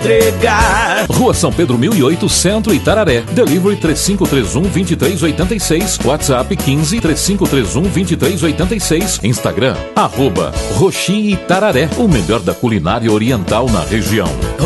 entregar. Rua São Pedro 1008, Centro, Itararé. Delivery 3531-2386. WhatsApp 15-3531-2386. Instagram, @Roxi Itararé. O melhor da culinária oriental na região.